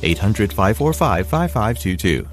800-545-5522.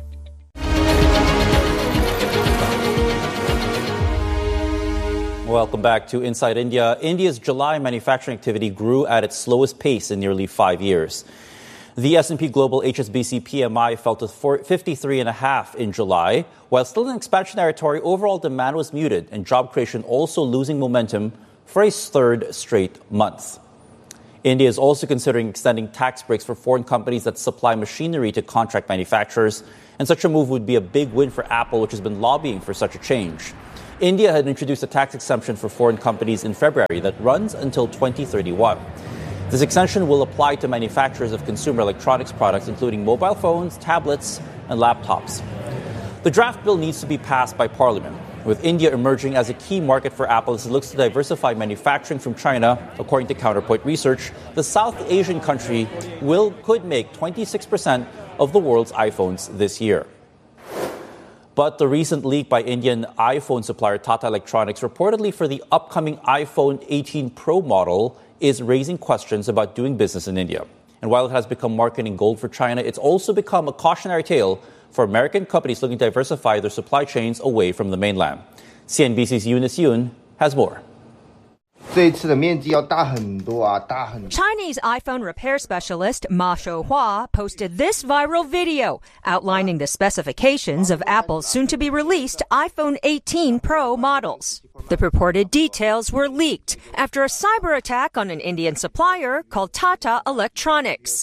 Welcome back to Inside India. India's July manufacturing activity grew at its slowest pace in nearly 5 years. The S&P Global HSBC PMI fell to 53.5 in July. While still in expansion territory, overall demand was muted and job creation also losing momentum for a third straight month. India is also considering extending tax breaks for foreign companies that supply machinery to contract manufacturers, and such a move would be a big win for Apple, which has been lobbying for such a change. India had introduced a tax exemption for foreign companies in February that runs until 2031. This extension will apply to manufacturers of consumer electronics products, including mobile phones, tablets, and laptops. The draft bill needs to be passed by Parliament. With India emerging as a key market for Apple as it looks to diversify manufacturing from China, according to Counterpoint Research, the South Asian country could make 26% of the world's iPhones this year. But the recent leak by Indian iPhone supplier Tata Electronics, reportedly for the upcoming iPhone 18 Pro model, is raising questions about doing business in India. And while it has become marketing gold for China, it's also become a cautionary tale for American companies looking to diversify their supply chains away from the mainland. CNBC's Eunice Yoon has more. Chinese iPhone repair specialist Ma Shouhua posted this viral video outlining the specifications of Apple's soon-to-be-released iPhone 18 Pro models. The purported details were leaked after a cyber attack on an Indian supplier called Tata Electronics.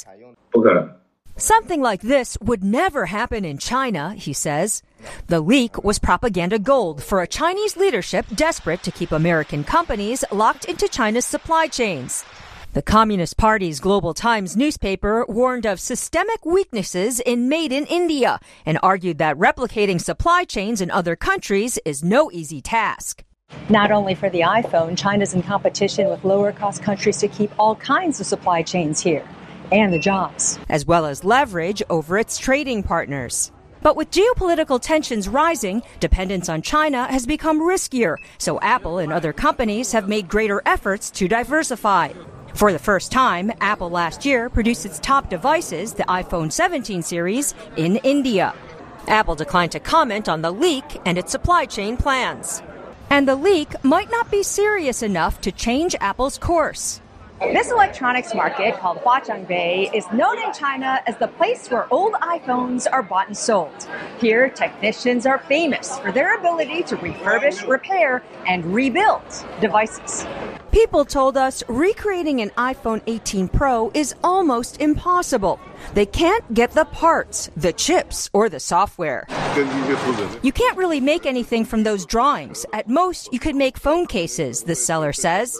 Something like this would never happen in China, he says. The leak was propaganda gold for a Chinese leadership desperate to keep American companies locked into China's supply chains. The Communist Party's Global Times newspaper warned of systemic weaknesses in Made in India and argued that replicating supply chains in other countries is no easy task. Not only for the iPhone, China's in competition with lower-cost countries to keep all kinds of supply chains here. And the jobs, as well as leverage over its trading partners. But with geopolitical tensions rising, dependence on China has become riskier, so Apple and other companies have made greater efforts to diversify. For the first time, Apple last year produced its top devices, the iPhone 17 series, in India. Apple declined to comment on the leak and its supply chain plans. And the leak might not be serious enough to change Apple's course. This electronics market, called Huaqiangbei, is known in China as the place where old iPhones are bought and sold. Here, technicians are famous for their ability to refurbish, repair, and rebuild devices. People told us recreating an iPhone 18 Pro is almost impossible. They can't get the parts, the chips, or the software. You can't really make anything from those drawings. At most, you could make phone cases, the seller says.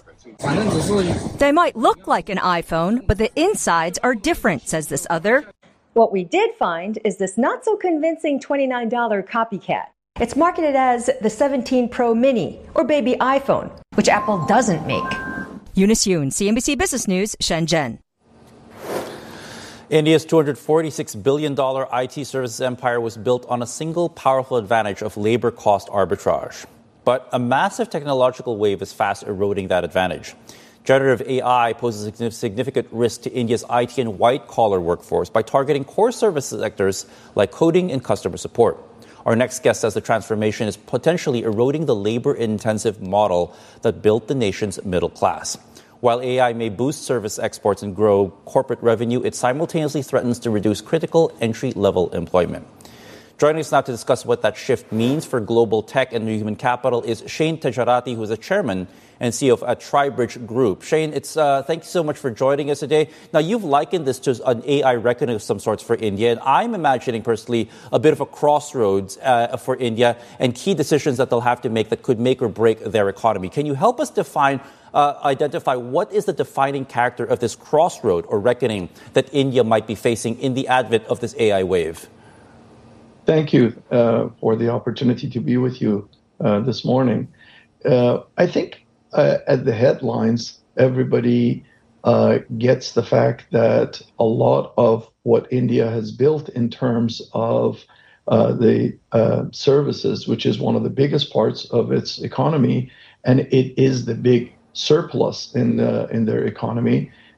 They might look like an iPhone, but the insides are different, says this other. What we did find is this not-so-convincing $29 copycat. It's marketed as the 17 Pro Mini, or baby iPhone, which Apple doesn't make. Eunice Yoon, CNBC Business News, Shenzhen. India's $246 billion IT services empire was built on a single powerful advantage of labor cost arbitrage. But a massive technological wave is fast eroding that advantage. Generative AI poses a significant risk to India's IT and white-collar workforce by targeting core service sectors like coding and customer support. Our next guest says the transformation is potentially eroding the labor-intensive model that built the nation's middle class. While AI may boost service exports and grow corporate revenue, it simultaneously threatens to reduce critical entry-level employment. Joining us now to discuss what that shift means for global tech and human capital is Shane Tejarati, who is the chairman and CEO of Tribridge Group. Shane, thank you so much for joining us today. Now, you've likened this to an AI reckoning of some sorts for India, and I'm imagining personally a bit of a crossroads for India and key decisions that they'll have to make that could make or break their economy. Can you help us identify what is the defining character of this crossroad or reckoning that India might be facing in the advent of this AI wave? Thank you for the opportunity to be with you this morning. I think at the headlines, everybody gets the fact that a lot of what India has built in terms of the services, which is one of the biggest parts of its economy, and it is the big surplus in their economy,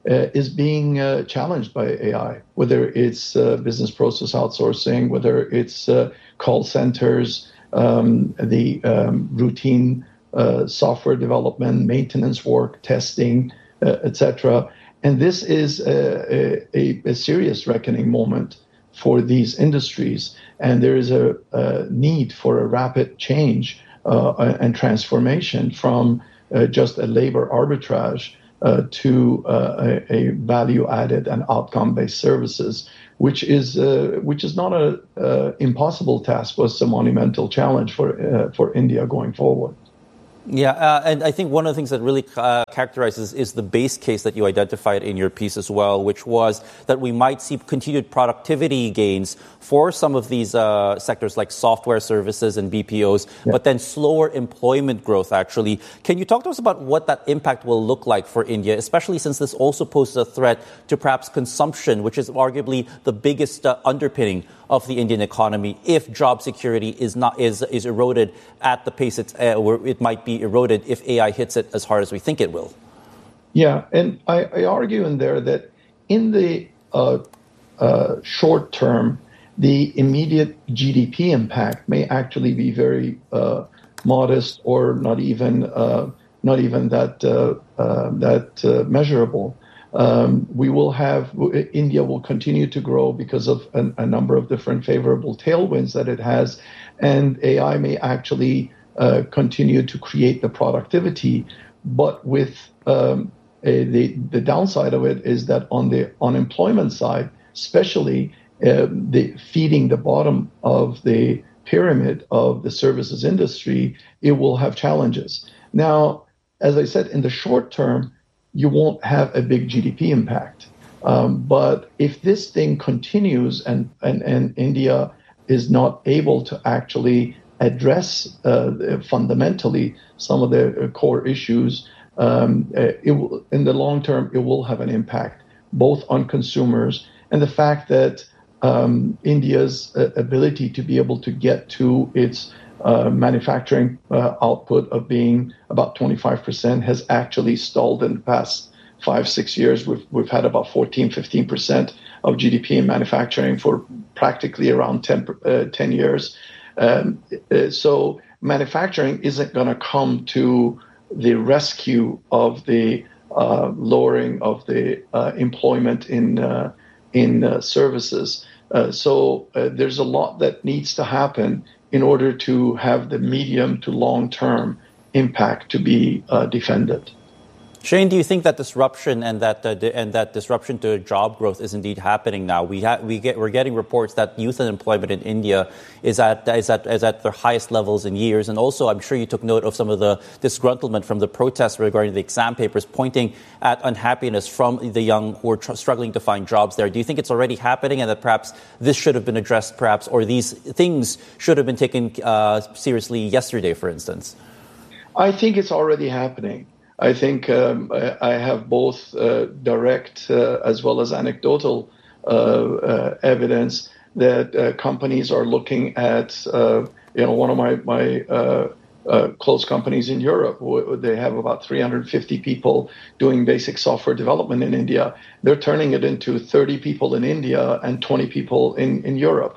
is being challenged by AI, whether it's business process outsourcing, whether it's call centers, the routine software development, maintenance work, testing, etc. And this is a serious reckoning moment for these industries. And there is a need for a rapid change and transformation from just a labor arbitrage to a value-added and outcome-based services, which is not an impossible task, but it's a monumental challenge for India going forward. Yeah, and I think one of the things that really characterizes is the base case that you identified in your piece as well, which was that we might see continued productivity gains for some of these sectors like software services and BPOs, but then slower employment growth, actually. Can you talk to us about what that impact will look like for India, especially since this also poses a threat to perhaps consumption, which is arguably the biggest underpinning of the Indian economy if job security is eroded at the pace where it might be eroded if AI hits it as hard as we think it will. Yeah, and I argue in there that in the short term, the immediate GDP impact may actually be very modest or not even that measurable. India will continue to grow because of a number of different favorable tailwinds that it has, and AI may actually continue to create the productivity. But with the downside of it is that on the unemployment side, especially feeding the bottom of the pyramid of the services industry, it will have challenges. Now, as I said, in the short term, you won't have a big GDP impact. But if this thing continues and India is not able to actually address fundamentally some of the core issues, in the long term, it will have an impact both on consumers and the fact that India's ability to be able to get to its manufacturing output of being about 25% has actually stalled in the past 5-6 years. We've had about 14-15% of GDP in manufacturing for practically around 10 years. So manufacturing isn't going to come to the rescue of the lowering of the employment in services. So there's a lot that needs to happen in order to have the medium to long-term impact to be defended. Shane, do you think that disruption and that disruption to job growth is indeed happening now? We're getting reports that youth unemployment in India is at their highest levels in years, and also I'm sure you took note of some of the disgruntlement from the protests regarding the exam papers, pointing at unhappiness from the young who are struggling to find jobs there. Do you think it's already happening, and that perhaps this should have been addressed, or these things should have been taken seriously yesterday, for instance? I think it's already happening. I think I have both direct as well as anecdotal evidence that companies are looking at, one of my close companies in Europe. They have about 350 people doing basic software development in India. They're turning it into 30 people in India and 20 people in Europe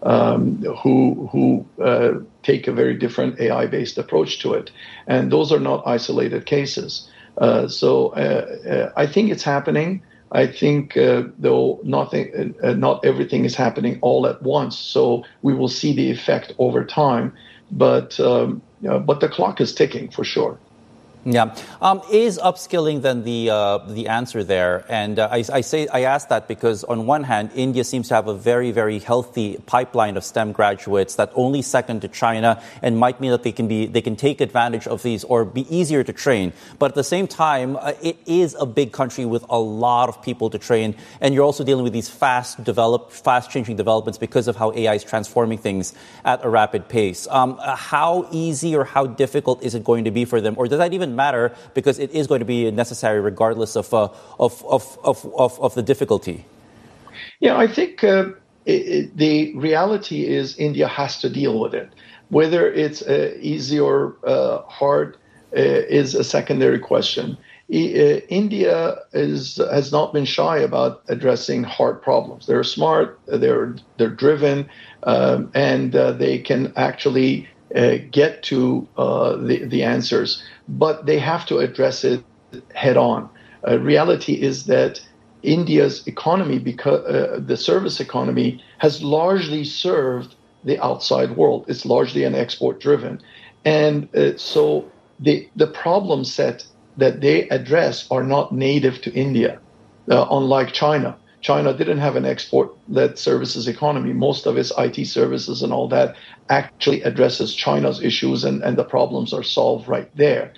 who take a very different AI-based approach to it. And those are not isolated cases. So I think it's happening. I think, though, not everything is happening all at once. So we will see the effect over time. But the clock is ticking for sure. Yeah. Is upskilling then the answer there? And I ask that because on one hand, India seems to have a very, very healthy pipeline of STEM graduates that only second to China and might mean that they can take advantage of these or be easier to train. But at the same time, it is a big country with a lot of people to train, and you're also dealing with these fast changing developments because of how AI is transforming things at a rapid pace. How easy or how difficult is it going to be for them, or does that even matter because it is going to be necessary regardless of the difficulty? Yeah, I think the reality is India has to deal with it. Whether it's easy or hard is a secondary question. India has not been shy about addressing hard problems. They're smart, they're driven, and they can actually get to the answers. But they have to address it head on. Reality is that India's economy, because the service economy, has largely served the outside world. It's largely an export driven, and so the problem set that they address are not native to India, unlike China. China didn't have an export-led services economy. Most of its IT services and all that actually addresses China's issues, and the problems are solved right there.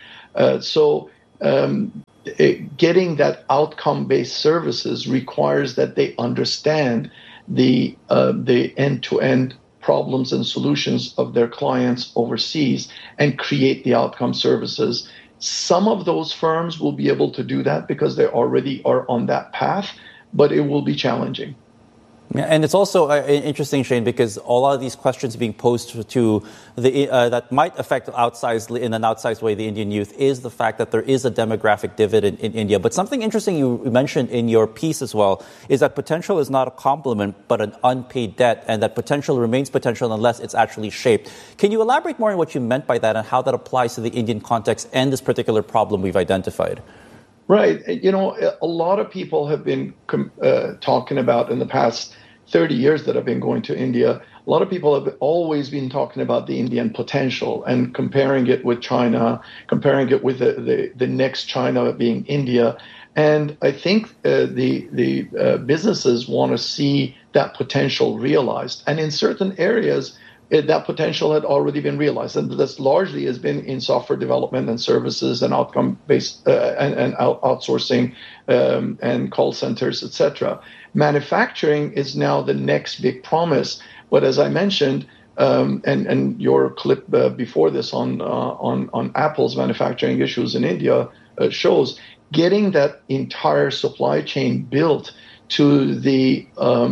Getting that outcome-based services requires that they understand the end-to-end problems and solutions of their clients overseas and create the outcome services. Some of those firms will be able to do that because they already are on that path, but it will be challenging. Yeah, and it's also interesting, Shane, because a lot of these questions being posed to the that might affect in an outsized way the Indian youth is the fact that there is a demographic dividend in India. But something interesting you mentioned in your piece as well is that potential is not a complement but an unpaid debt, and that potential remains potential unless it's actually shaped. Can you elaborate more on what you meant by that and how that applies to the Indian context and this particular problem we've identified? Right. You know, a lot of people have been talking about in the past 30 years that I've been going to India. A lot of people have always been talking about the Indian potential and comparing it with China, comparing it with the next China being India. And I think the businesses want to see that potential realized. And in certain areas, that potential had already been realized, and this largely has been in software development and services and outcome-based and outsourcing and call centers, etc. Manufacturing is now the next big promise, but as I mentioned, and your clip before this on Apple's manufacturing issues in India shows getting that entire supply chain built to the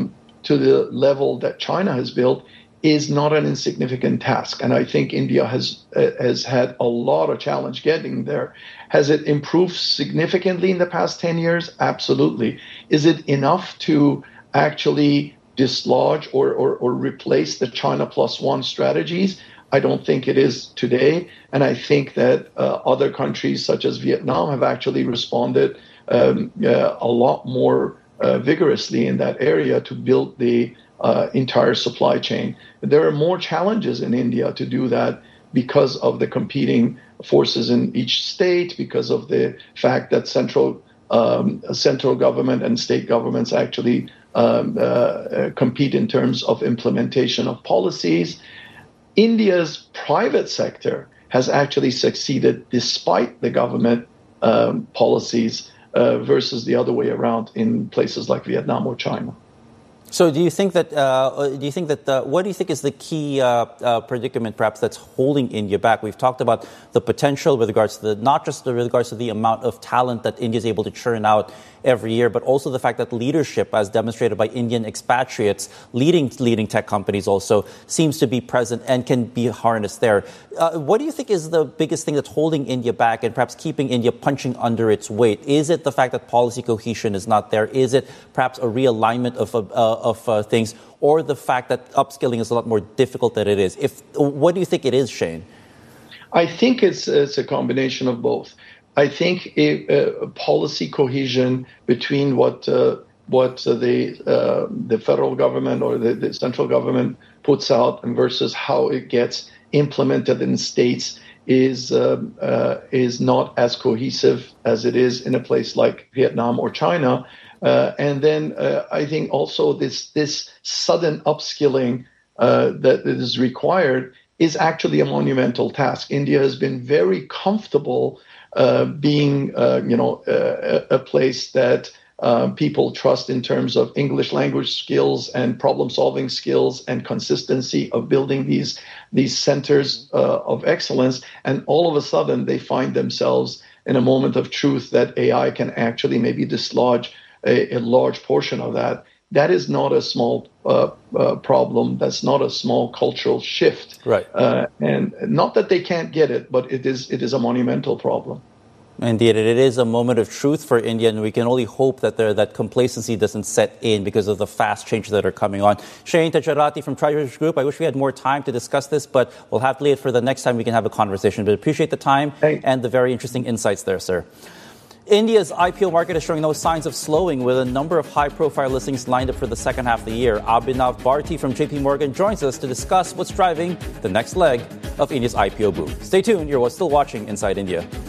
level that China has built is not an insignificant task. And I think India has had a lot of challenge getting there. Has it improved significantly in the past 10 years? Absolutely. Is it enough to actually dislodge or replace the China Plus One strategies? I don't think it is today. And I think that other countries such as Vietnam have actually responded a lot more vigorously in that area to build the entire supply chain. There are more challenges in India to do that because of the competing forces in each state, because of the fact that central government and state governments actually compete in terms of implementation of policies. India's private sector has actually succeeded despite the government policies versus the other way around in places like Vietnam or China. So do you think that what do you think is the key predicament perhaps that's holding India back? We've talked about the potential with regards to not just with regards to the amount of talent that India is able to churn out every year, but also the fact that leadership, as demonstrated by Indian expatriates leading tech companies, also seems to be present and can be harnessed there. What do you think is the biggest thing that's holding India back and perhaps keeping India punching under its weight? Is it the fact that policy cohesion is not there? Is it perhaps a realignment of things, or the fact that upskilling is a lot more difficult than it is? What do you think it is, Shane? I think it's a combination of both. I think policy cohesion between what the federal government or the central government puts out and versus how it gets implemented in states is not as cohesive as it is in a place like Vietnam or China. And then I think also this sudden upskilling that is required is actually a monumental task. India has been very comfortable being, a place that people trust in terms of English language skills and problem-solving skills and consistency of building these centers of excellence. And all of a sudden, they find themselves in a moment of truth that AI can actually maybe dislodge a large portion of that. That is not a small problem. That's not a small cultural shift. Right. And not that they can't get it, but it is a monumental problem. Indeed, it is a moment of truth for India, and we can only hope that that complacency doesn't set in because of the fast changes that are coming on. Shane Tacharati from Treasury Group, I wish we had more time to discuss this, but we'll have to leave it for the next time we can have a conversation. But appreciate the time and the very interesting insights there, sir. India's IPO market is showing no signs of slowing, with a number of high-profile listings lined up for the second half of the year. Abhinav Bharti from JP Morgan joins us to discuss what's driving the next leg of India's IPO boom. Stay tuned. You're still watching Inside India.